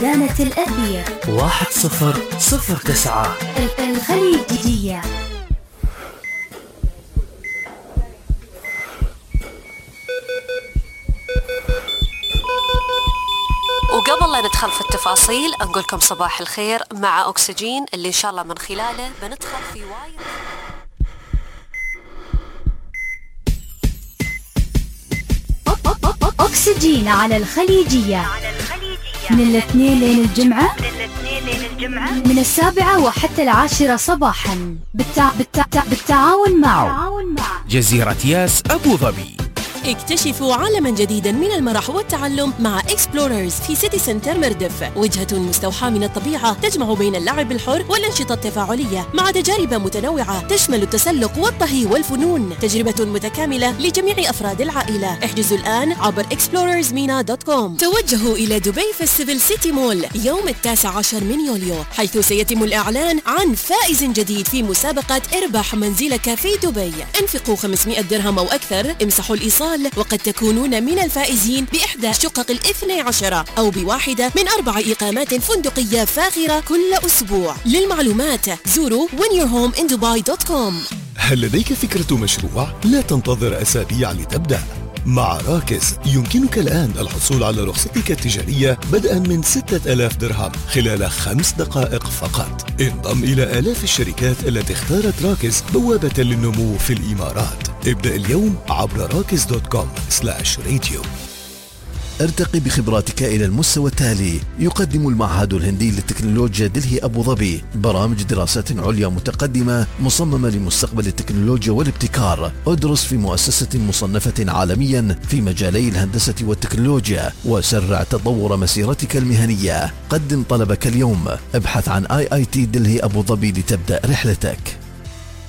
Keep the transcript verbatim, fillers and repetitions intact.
دانة الأثير واحد صفر صفر تسعة الخليجية. وقبل لا ندخل في التفاصيل نقول لكم صباح الخير مع أكسجين اللي إن شاء الله من خلاله بندخل في وايد. أكسجين على الخليجية من الاثنين لين الجمعة من السابعة وحتى العاشرة صباحا بالتع... بالتع... بالتعاون مع جزيرة ياس أبو ظبي. اكتشفوا عالما جديدا من المرح والتعلم مع إكسبلوررز في سيتي سنتر مردف، وجهة مستوحاة من الطبيعة تجمع بين اللعب الحر والأنشطة التفاعلية مع تجارب متنوعة تشمل التسلق والطهي والفنون. تجربة متكاملة لجميع أفراد العائلة. احجزوا الآن عبر إكسبلوررز مينا دوت كوم. توجهوا إلى دبي فيستيفال سيتي مول يوم التاسع عشر من يوليو، حيث سيتم الإعلان عن فائز جديد في مسابقة اربح منزلك في دبي. انفقوا خمسمائة درهم أو أكثر، امسحوا الإيصال وقد تكونون من الفائزين بإحدى شقق الاثني عشرة أو بواحدة من أربع إقامات فندقية فاخرة كل أسبوع. للمعلومات زوروا وين يور هوم إن دبي دوت كوم. هل لديك فكرة مشروع؟ لا تنتظر أسابيع لتبدأ. مع راكز يمكنك الآن الحصول على رخصتك التجارية بدءا من ستة آلاف درهم خلال خمس دقائق فقط. انضم إلى آلاف الشركات التي اختارت راكز بوابة للنمو في الإمارات. ابدأ اليوم عبر راكز دوت كوم سلاش راديو. ارتقي بخبراتك إلى المستوى التالي. يقدم المعهد الهندي للتكنولوجيا دلهي أبو ظبي برامج دراسات عليا متقدمة مصممة لمستقبل التكنولوجيا والابتكار. ادرس في مؤسسة مصنفة عالميا في مجالي الهندسة والتكنولوجيا وسرع تطور مسيرتك المهنية. قدم طلبك اليوم. ابحث عن آي آي تي دلهي أبو ظبي لتبدأ رحلتك.